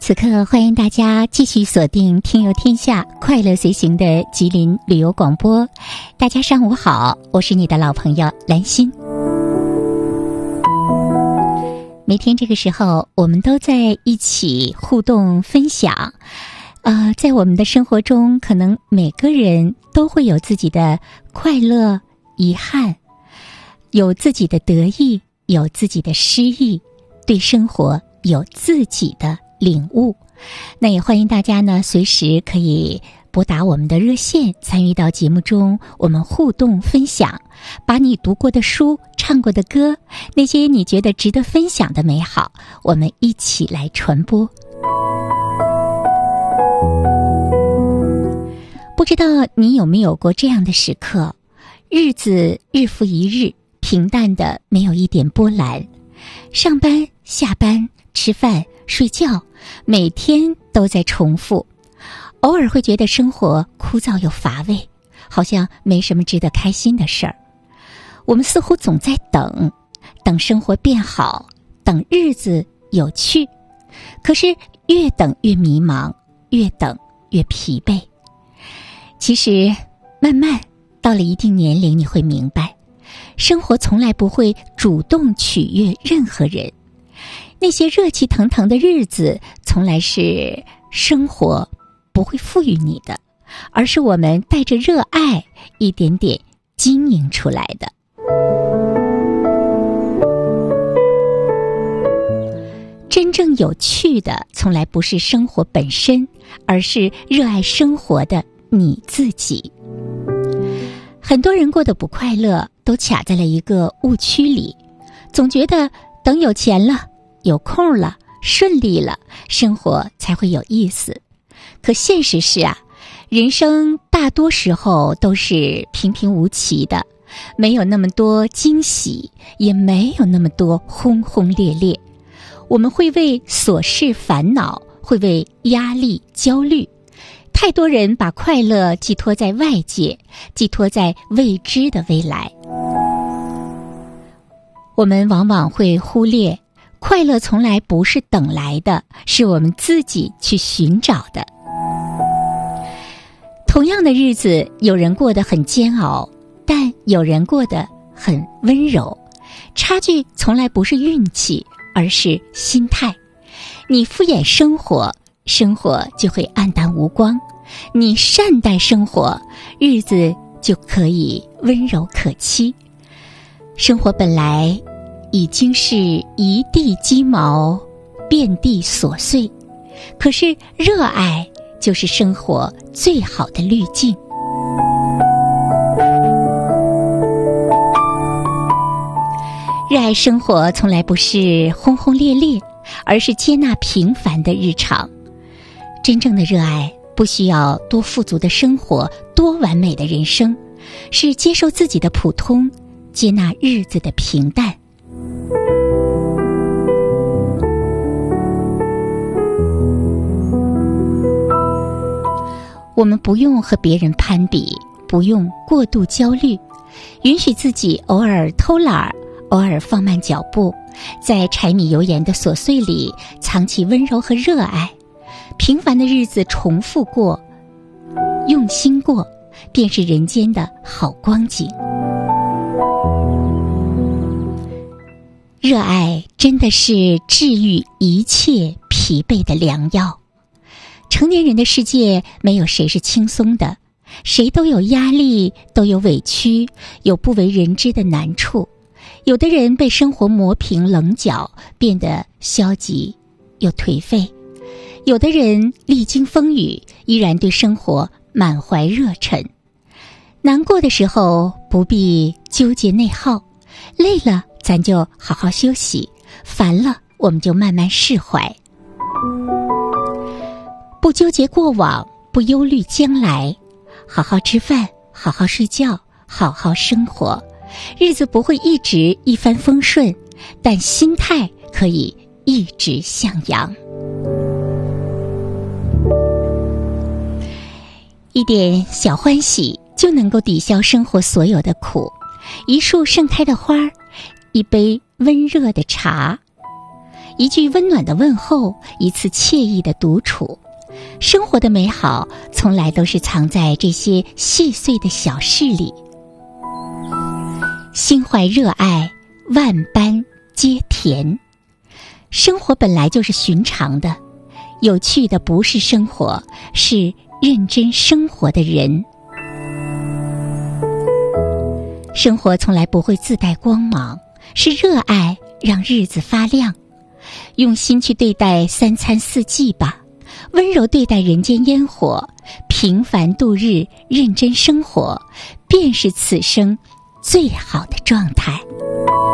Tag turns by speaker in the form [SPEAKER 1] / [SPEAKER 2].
[SPEAKER 1] 此刻欢迎大家继续锁定听游天下快乐随行的吉林旅游广播。大家上午好，我是你的老朋友兰心。每天这个时候我们都在一起互动分享。在我们的生活中，可能每个人都会有自己的快乐、遗憾，有自己的得意，有自己的失意，对生活有自己的领悟。那也欢迎大家呢随时可以拨打我们的热线，参与到节目中，我们互动分享，把你读过的书、唱过的歌，那些你觉得值得分享的美好，我们一起来传播。不知道你有没有过这样的时刻，日子日复一日，平淡的没有一点波澜，上班、下班、吃饭、睡觉，每天都在重复，偶尔会觉得生活枯燥又乏味，好像没什么值得开心的事儿。我们似乎总在等生活变好，等日子有趣，可是越等越迷茫，越等越疲惫。其实慢慢到了一定年龄，你会明白，生活从来不会主动取悦任何人，那些热气腾腾的日子从来是生活不会赋予你的，而是我们带着热爱一点点经营出来的。真正有趣的从来不是生活本身，而是热爱生活的你自己。很多人过得不快乐，都卡在了一个误区里，总觉得等有钱了、有空了、顺利了，生活才会有意思。可现实是人生大多时候都是平平无奇的，没有那么多惊喜，也没有那么多轰轰烈烈。我们会为琐事烦恼，会为压力焦虑。太多人把快乐寄托在外界，寄托在未知的未来。我们往往会忽略，快乐从来不是等来的，是我们自己去寻找的。同样的日子，有人过得很煎熬，但有人过得很温柔。差距从来不是运气，而是心态。你敷衍生活，生活就会黯淡无光；你善待生活，日子就可以温柔可期。生活本来已经是一地鸡毛，遍地琐碎，可是热爱就是生活最好的滤镜。热爱生活从来不是轰轰烈烈，而是接纳平凡的日常。真正的热爱不需要多富足的生活，多完美的人生，是接受自己的普通，接纳日子的平淡。我们不用和别人攀比，不用过度焦虑，允许自己偶尔偷懒，偶尔放慢脚步，在柴米油盐的琐碎里藏起温柔和热爱。平凡的日子重复过，用心过，便是人间的好光景。热爱真的是治愈一切疲惫的良药。成年人的世界，没有谁是轻松的，谁都有压力，都有委屈，有不为人知的难处。有的人被生活磨平棱角，变得消极又颓废；有的人历经风雨，依然对生活满怀热忱。难过的时候不必纠结内耗，累了咱就好好休息，烦了我们就慢慢释怀。不纠结过往，不忧虑将来，好好吃饭，好好睡觉，好好生活。日子不会一直一帆风顺，但心态可以一直向阳。一点小欢喜就能够抵消生活所有的苦，一束盛开的花，一杯温热的茶， 一句温暖的问候，一次惬意的独处。生活的美好从来都是藏在这些细碎的小事里。心怀热爱，万般皆甜。生活本来就是寻常的，有趣的不是生活，是认真生活的人。生活从来不会自带光芒，是热爱让日子发亮。用心去对待三餐四季吧，温柔对待人间烟火，平凡度日，认真生活，便是此生最好的状态。